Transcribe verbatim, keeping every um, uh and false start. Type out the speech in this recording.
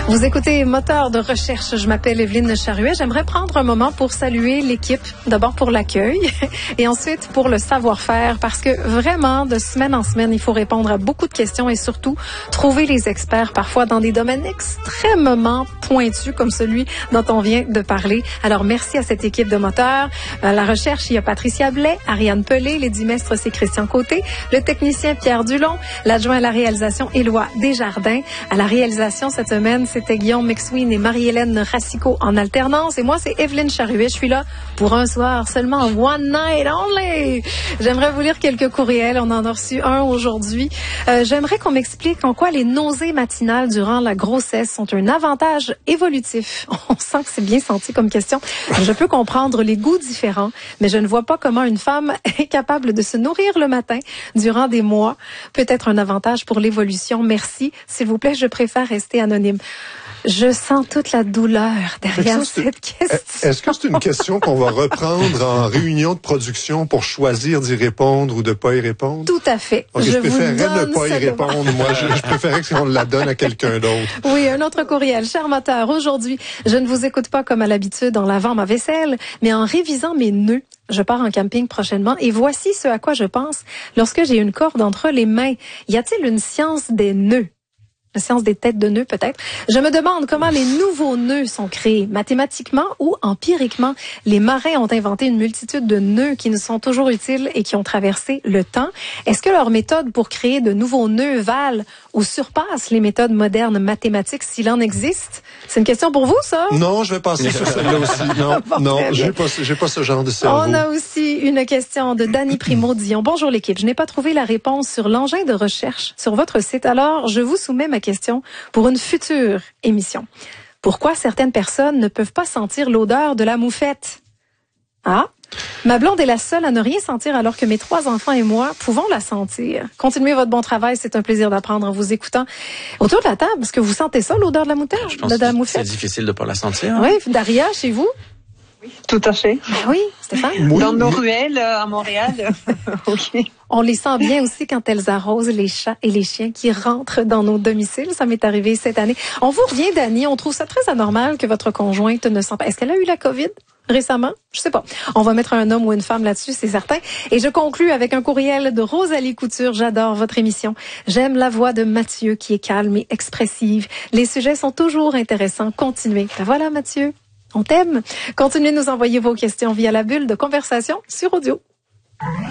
Vous écoutez Moteur de recherche. Je m'appelle Evelyne Charuet. J'aimerais prendre un moment pour saluer l'équipe. D'abord pour l'accueil et ensuite pour le savoir-faire parce que vraiment, de semaine en semaine, il faut répondre à beaucoup de questions et surtout trouver les experts parfois dans des domaines extrêmement pointus comme celui dont on vient de parler. Alors, merci à cette équipe de Moteur. À la recherche, il y a Patricia Blais, Ariane Pelé, Lady Mestre, c'est Christian Côté, le technicien Pierre Dulon, l'adjoint à la réalisation Éloi Desjardins. À la réalisation cette semaine, c'était Guillaume McSween et Marie-Hélène Racicot en alternance. Et moi, c'est Evelyne Charuet. Je suis là pour un soir seulement, one night only. J'aimerais vous lire quelques courriels. On en a reçu un aujourd'hui. Euh, j'aimerais qu'on m'explique en quoi les nausées matinales durant la grossesse sont un avantage évolutif. On sent que c'est bien senti comme question. Je peux comprendre les goûts différents, mais je ne vois pas comment une femme est capable de se nourrir le matin durant des mois. Peut-être un avantage pour l'évolution. Merci. S'il vous plaît, je préfère rester anonyme. Je sens toute la douleur derrière ça, cette question. Est-ce que c'est une question qu'on va reprendre en réunion de production pour choisir d'y répondre ou de pas y répondre? Tout à fait. Okay, je, je préférerais ne pas y répondre. Devant. Moi, je, je préférerais qu'on la donne à quelqu'un d'autre. Oui, un autre courriel. Cher moteur, aujourd'hui, je ne vous écoute pas comme à l'habitude en lavant ma vaisselle, mais en révisant mes nœuds. Je pars en camping prochainement et voici ce à quoi je pense lorsque j'ai une corde entre les mains. Y a-t-il une science des nœuds? La science des têtes de nœuds, peut-être. Je me demande comment les nouveaux nœuds sont créés, mathématiquement ou empiriquement. Les marins ont inventé une multitude de nœuds qui nous sont toujours utiles et qui ont traversé le temps. Est-ce que leurs méthodes pour créer de nouveaux nœuds valent ou surpassent les méthodes modernes mathématiques s'il en existe? C'est une question pour vous, ça? Non, je vais passer sur celle-là aussi. Non, bon, non, j'ai pas, j'ai pas ce genre de cerveau. On a aussi une question de Dany Primo-Dion. Bonjour l'équipe, je n'ai pas trouvé la réponse sur l'engin de recherche sur votre site. Alors, je vous soumets ma question pour une future émission. Pourquoi certaines personnes ne peuvent pas sentir l'odeur de la moufette? Ah, ma blonde est la seule à ne rien sentir alors que mes trois enfants et moi pouvons la sentir. Continuez votre bon travail, c'est un plaisir d'apprendre en vous écoutant. Autour de la table, est-ce que vous sentez ça, l'odeur de la moutarde? Je pense de la que moufette? c'est difficile de pas la sentir. Hein? Oui, Daria, chez vous? Oui, tout à fait. Ben oui, Stéphane? Oui, Dans nos oui. ruelles à Montréal. Oui. On les sent bien aussi quand elles arrosent les chats et les chiens qui rentrent dans nos domiciles. Ça m'est arrivé cette année. On vous revient, Dany. On trouve ça très anormal que votre conjointe ne sent pas. Est-ce qu'elle a eu la COVID récemment? Je sais pas. On va mettre un homme ou une femme là-dessus, c'est certain. Et je conclus avec un courriel de Rosalie Couture. J'adore votre émission. J'aime la voix de Mathieu qui est calme et expressive. Les sujets sont toujours intéressants. Continuez. Ben voilà, Mathieu. On t'aime. Continuez de nous envoyer vos questions via la bulle de conversation sur audio.